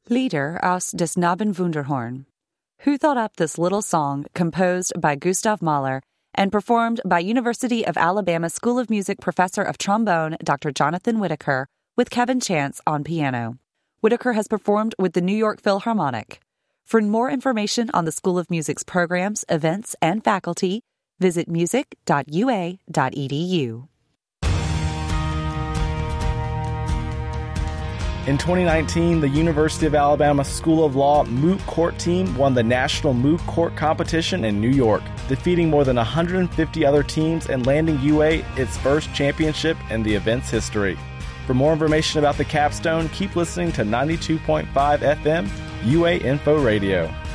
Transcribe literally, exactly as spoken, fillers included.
Lieder aus des Knabenwunderhorn. Who thought up this little song composed by Gustav Mahler and performed by University of Alabama School of Music professor of trombone Doctor Jonathan Whitaker with Kevin Chance on piano? Whitaker has performed with the New York Philharmonic. For more information on the School of Music's programs, events, and faculty, visit music dot u a dot e d u. In twenty nineteen, the University of Alabama School of Law Moot Court team won the National Moot Court Competition in New York, defeating more than one hundred fifty other teams and landing U A its first championship in the event's history. For more information about the capstone, keep listening to ninety-two point five F M U A Info Radio.